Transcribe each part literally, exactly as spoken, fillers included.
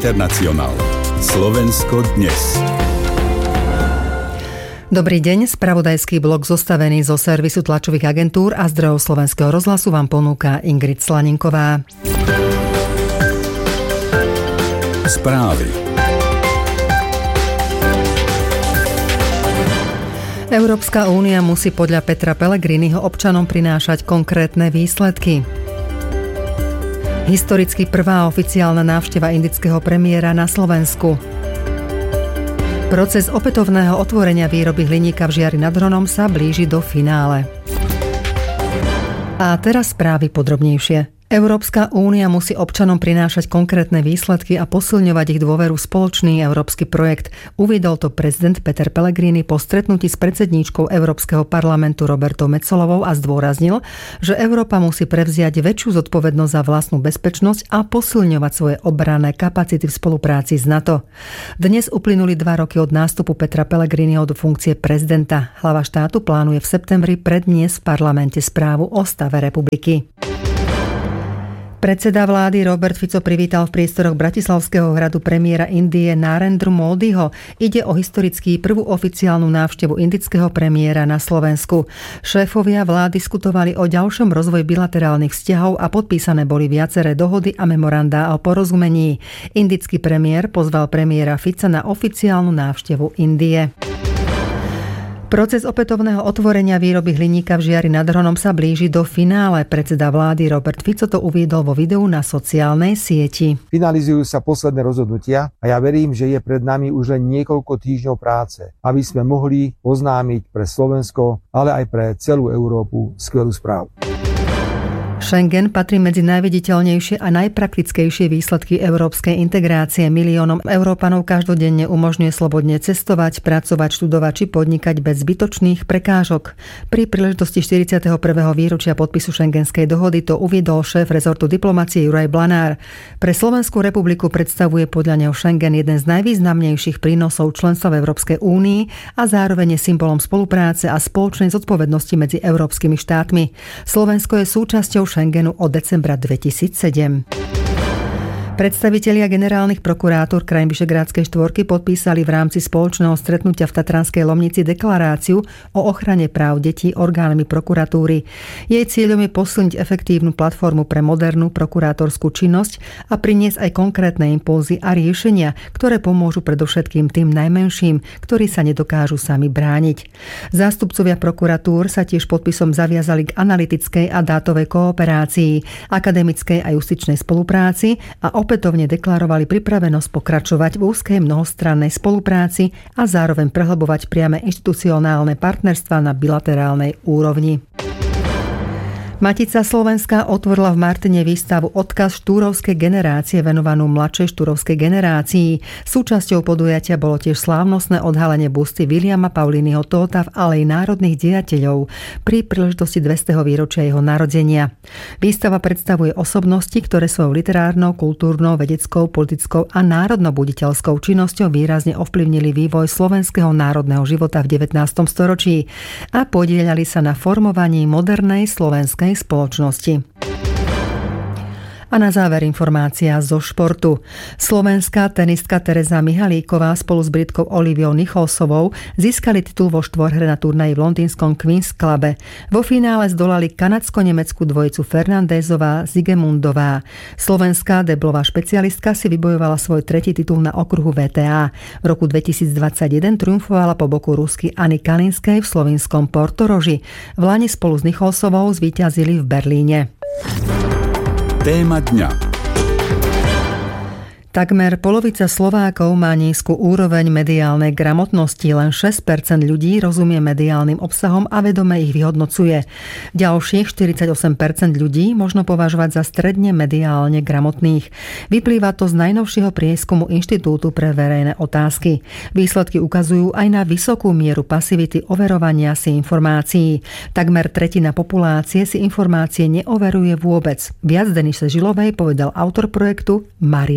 Internacionál. Slovensko dnes. Dobrý deň, spravodajský blok zostavený zo servisu tlačových agentúr a zdrojov Slovenského rozhlasu vám ponúka Ingrid Slaninková. Správy. Európska únia musí podľa Petra Pellegriniho občanom prinášať konkrétne výsledky. Historicky prvá oficiálna návšteva indického premiéra na Slovensku. Proces opätovného otvorenia výroby hliníka v Žiari nad Hronom sa blíži do finále. A teraz správy podrobnejšie. Európska únia musí občanom prinášať konkrétne výsledky a posilňovať ich dôveru v spoločný európsky projekt. Uviedol to prezident Peter Pellegrini po stretnutí s predsedníčkou Európskeho parlamentu Robertou Metsolovou a zdôraznil, že Európa musí prevziať väčšiu zodpovednosť za vlastnú bezpečnosť a posilňovať svoje obranné kapacity v spolupráci s NATO. Dnes uplynuli dva roky od nástupu Petra Pellegriniho do funkcie prezidenta. Hlava štátu plánuje v septembri predniesť v parlamente správu o stave republiky. Predseda vlády Robert Fico privítal v priestoroch Bratislavského hradu premiéra Indie Narendru Modiho. Ide o historický prvú oficiálnu návštevu indického premiéra na Slovensku. Šéfovia vlád diskutovali o ďalšom rozvoji bilaterálnych vzťahov a podpísané boli viaceré dohody a memorandá o porozumení. Indický premiér pozval premiéra Fica na oficiálnu návštevu Indie. Proces opätovného otvorenia výroby hliníka v Žiari nad Hronom sa blíži do finále. Predseda vlády Robert Fico to uviedol vo videu na sociálnej sieti. Finalizujú sa posledné rozhodnutia a ja verím, že je pred nami už len niekoľko týždňov práce, aby sme mohli oznámiť pre Slovensko, ale aj pre celú Európu skvelú správu. Schengen patrí medzi najviditeľnejšie a najpraktickejšie výsledky európskej integrácie. Miliónom Európanov každodenne umožňuje slobodne cestovať, pracovať, študovať či podnikať bez zbytočných prekážok. Pri príležitosti štyridsiateho prvého výročia podpisu Schengenskej dohody to uviedol šéf rezortu diplomacie Juraj Blanár. Pre Slovenskú republiku predstavuje podľa neho Schengen jeden z najvýznamnejších prínosov členstva v Európskej únii a zároveň je symbolom spolupráce a spoločnej zodpovednosti medzi európskymi štátmi. Slovensko je súčasťou Schengenu od decembra dvetisícsedem. Predstavitelia generálnych prokurátor krajín Vyšegrádskej štvorky podpísali v rámci spoločného stretnutia v Tatranskej Lomnici deklaráciu o ochrane práv detí orgánmi prokuratúry. Jej cieľom je posilniť efektívnu platformu pre modernú prokurátorskú činnosť a priniesť aj konkrétne impulzy a riešenia, ktoré pomôžu predovšetkým tým najmenším, ktorí sa nedokážu sami brániť. Zástupcovia prokuratúr sa tiež podpisom zaviazali k analytickej a dátovej kooperácii, akademickej a justičnej spolupráci a opätovne deklarovali pripravenosť pokračovať v úzkej mnohostrannej spolupráci a zároveň prehlbovať priame inštitucionálne partnerstvá na bilaterálnej úrovni. Matica Slovenska otvorila v Martine výstavu Odkaz štúrovskej generácie venovanú mladšej štúrovskej generácii. Súčasťou podujatia bolo tiež slávnostné odhalenie busty Viliama Paulínyho Tóta v Aleji národných dejateľov pri príležitosti dvestého výročia jeho narodenia. Výstava predstavuje osobnosti, ktoré svojou literárnou, kultúrnou, vedeckou, politickou a národnobuditeľskou činnosťou výrazne ovplyvnili vývoj slovenského národného života v devätnástom storočí a podieľali sa na formovaní modernej slovenskej spoločnosti. A na záver informácia zo športu. Slovenská tenistka Tereza Mihalíková spolu s Britkou Oliviou Nicholsovou získali titul vo štvorhre na turnaji v londýnskom Queen's Clube. Vo finále zdolali kanadsko-nemeckú dvojicu Fernandezová Zigemundová. Slovenská deblová špecialistka si vybojovala svoj tretí titul na okruhu vé té á. V roku dvetisícdvadsaťjeden triumfovala po boku Rusky Anny Kalinskej v slovinskom Portoroži. V lani spolu s Nicholsovou zvíťazili v Berlíne. Téma dňa. Takmer polovica Slovákov má nízku úroveň mediálnej gramotnosti, len šesť percent ľudí rozumie mediálnym obsahom a vedome ich vyhodnocuje. Ďalších štyridsaťosem percent ľudí možno považovať za stredne mediálne gramotných. Vyplýva to z najnovšieho prieskumu Inštitútu pre verejné otázky. Výsledky ukazujú aj na vysokú mieru pasivity overovania si informácií. Takmer tretina populácie si informácie neoveruje vôbec. Viac Denise Žilovej povedal autor projektu Marian Velš.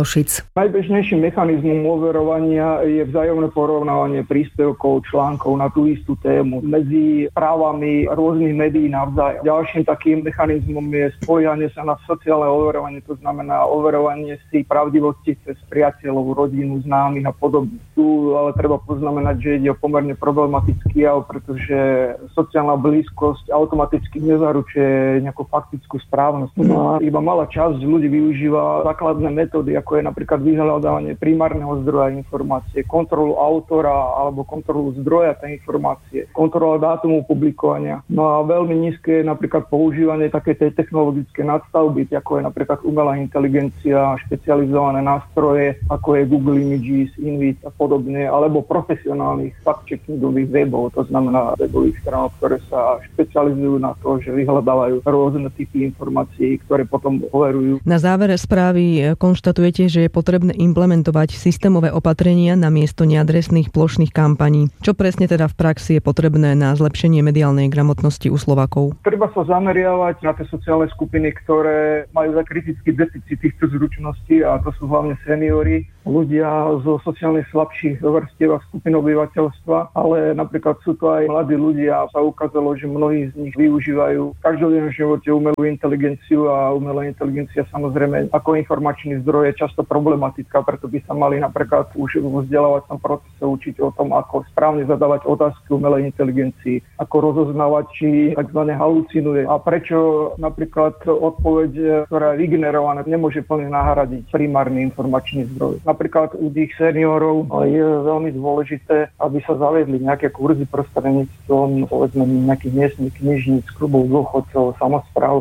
Košic. Najbežnejším mechanizmom overovania je vzájomné porovnávanie príspevkov, článkov na tú istú tému medzi právami rôznych médií navzájom. Ďalším takým mechanizmom je spoliehanie sa na sociálne overovanie, to znamená overovanie si pravdivosti cez priateľov, rodinu, známych a podobne. Tu ale treba poznamenať, že ide o pomerne problematický jav, pretože sociálna blízkosť automaticky nezaručuje nejakú faktickú správnosť. No a iba malá časť ľudí využíva základné metódy, ako je napríklad vyhľadávanie primárneho zdroja informácie, kontrolu autora alebo kontrolu zdroja tej informácie, kontrola dátumu publikovania. No a veľmi nízke je napríklad používanie takej tej technologické nadstavby, ako je napríklad umelá inteligencia, špecializované nástroje, ako je Google Images, Invit a podobne, alebo profesionálnych fact-checkingových webov, to znamená webových stránok, ktoré sa špecializujú na to, že vyhľadávajú rôzne typy informácií, ktoré potom overujú. Na závere správy konštatujete, že je potrebné implementovať systémové opatrenia namiesto neadresných plošných kampaní. Čo presne teda v praxi je potrebné na zlepšenie mediálnej gramotnosti u Slovákov? Treba sa zameriavať na tie sociálne skupiny, ktoré majú za kritický deficit týchto zručností, a to sú hlavne seniori, ľudia zo sociálne slabších vrstiev a skupín obyvateľstva, ale napríklad sú to aj mladí ľudia. Sa ukázalo, že mnohí z nich využívajú v každodennom živote umelú inteligenciu a umelá inteligencia samozrejme ako informačný zdroj je často problematická, preto by sa mali napríklad už v vzdelávacom procese učiť o tom, ako správne zadávať otázky umelej inteligencii, ako rozoznávať, či tzv. Halucinuje a prečo napríklad odpoveď, ktorá je vygenerovaná, nemôže plne nahradiť primárny informačný zdroj. Napríklad u tých seniorov je veľmi dôležité, aby sa zaviedli nejaké kurzy prostredníctvom povedzme nejakých miestnych knižníc, klubov dôchodcov, samospráv.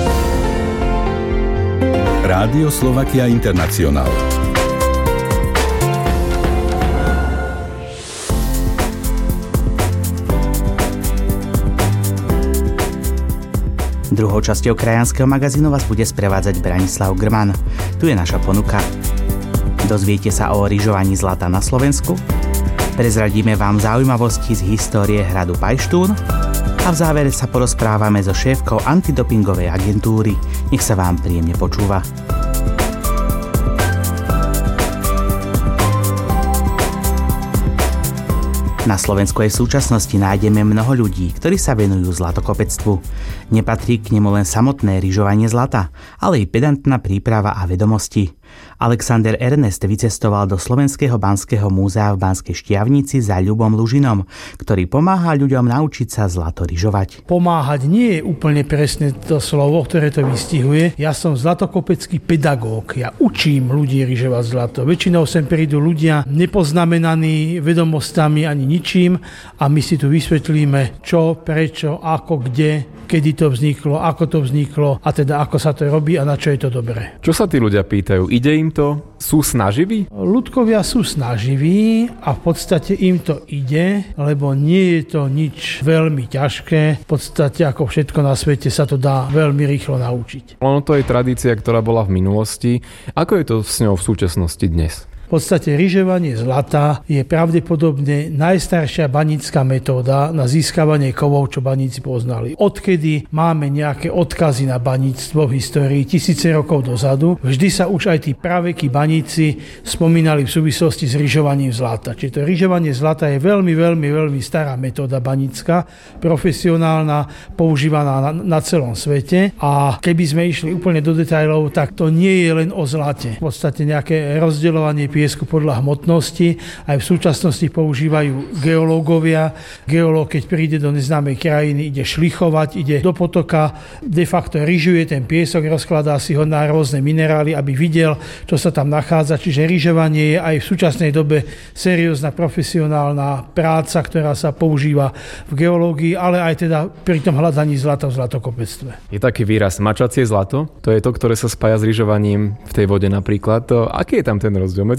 Rádio Slovakia International. Druhou časťou krajanského magazínu vás bude sprevádzať Branislav Grman. Tu je naša ponuka. Dozviete sa o ryžovaní zlata na Slovensku, prezradíme vám zaujímavosti z histórie hradu Pajštún a v závere sa porozprávame so šéfkou antidopingovej agentúry. Nech sa vám príjemne počúva. Na Slovensku aj v súčasnosti nájdeme mnoho ľudí, ktorí sa venujú zlatokopectvu. Nepatrí k nemu len samotné ryžovanie zlata, ale i pedantná príprava a vedomosti. Alexander Ernest vycestoval do Slovenského banského múzea v Banskej Štiavnici za Ľubom Lužinom, ktorý pomáha ľuďom naučiť sa zlato ryžovať. Pomáhať nie je úplne presne to slovo, ktoré to vystihuje. Ja som zlatokopecký pedagóg. Ja učím ľudí ryžovať zlato. Väčšinou sem prídu ľudia nepoznamenaní vedomostami ani ničím a my si tu vysvetlíme čo, prečo, ako, kde, kedy to vzniklo, ako to vzniklo a teda ako sa to robí a na čo je to dobré. Čo sa tí ľudia pýtajú? Ide im to? Sú snaživí? Ľudkovia sú snaživí a v podstate im to ide, lebo nie je to nič veľmi ťažké. V podstate ako všetko na svete sa to dá veľmi rýchlo naučiť. Ono to je tradícia, ktorá bola v minulosti. Ako je to s ňou v súčasnosti dnes? V podstate ryžovanie zlata je pravdepodobne najstaršia banícka metóda na získavanie kovov, čo baníci poznali. Odkedy máme nejaké odkazy na baníctvo v histórii tisíce rokov dozadu, vždy sa už aj tí pravekí baníci spomínali v súvislosti s ryžovaním zlata. Čiže to ryžovanie zlata je veľmi, veľmi, veľmi stará metóda banícka, profesionálna, používaná na, na celom svete. A keby sme išli úplne do detailov, tak to nie je len o zlate. V podstate nejaké rozdeľovanie piesku podľa hmotnosti. Aj v súčasnosti používajú geológovia. Geológ, keď príde do neznámej krajiny, ide šlichovať, ide do potoka, de facto ryžuje ten piesok, rozkladá si ho na rôzne minerály, aby videl, čo sa tam nachádza. Čiže ryžovanie je aj v súčasnej dobe seriózna profesionálna práca, ktorá sa používa v geológii, ale aj teda pri tom hľadaní zlata v zlatokopectve. Je taký výraz mačacie zlato, to je to, ktoré sa spája s ryžovaním v tej vode napríklad. To, aký je tam ten rozdiel medzi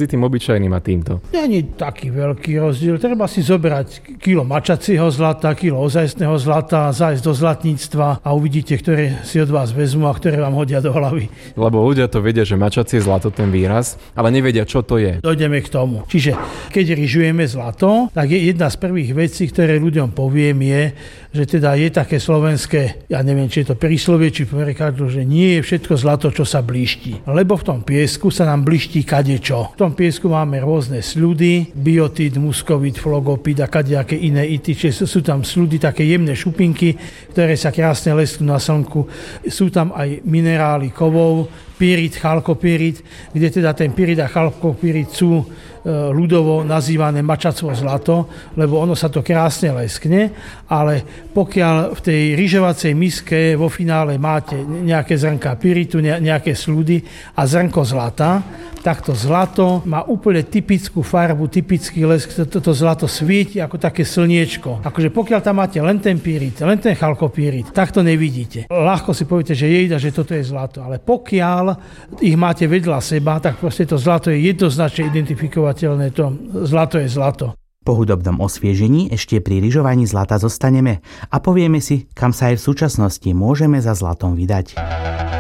tým obyčajným a týmto? Nie je taký veľký rozdiel. Treba si zobrať kilo mačacieho zlata, kilo ozajstného zlata, zájsť do zlatníctva a uvidíte, ktoré si od vás vezmú a ktoré vám hodia do hlavy. Lebo ľudia to vedia, že mačacie zlato ten výraz, ale nevedia, čo to je. Dojdeme k tomu. Čiže keď ryžujeme zlato, tak je jedna z prvých vecí, ktoré ľuďom poviem je, že teda je také slovenské, ja neviem, či je to príslovie, či prekážu, že nie je všetko zlato, čo sa blíšti. Lebo v tom piesku sa nám blíšti kadečo. V tom piesku máme rôzne sľudy, biotid, muskovit, flogopid a kadejaké iné ity, čiže sú tam sľudy, také jemné šupinky, ktoré sa krásne lesknú na slnku. Sú tam aj minerály kovov, pyrit, chalkopyrit, kde teda ten pyrit a chalkopyrit sú ľudovo nazývané mačacvo zlato, lebo ono sa to krásne leskne, ale pokiaľ v tej ryžovacej miske vo finále máte nejaké zrnka pyritu, nejaké sľudy a zrnko zlata, tak to zlato má úplne typickú farbu, typický lesk, toto zlato svieti ako také slniečko. Akože pokiaľ tam máte len ten pyrit, len ten chalkopyrit, tak to nevidíte. Ľahko si poviete, že jejda, že toto je zlato, ale pokiaľ ich máte vedľa seba, tak proste to zlato je jednoznačne identifikovateľné, to zlato je zlato. Po hudobnom osviežení ešte pri ryžovaní zlata zostaneme a povieme si, kam sa aj v súčasnosti môžeme za zlatom vydať.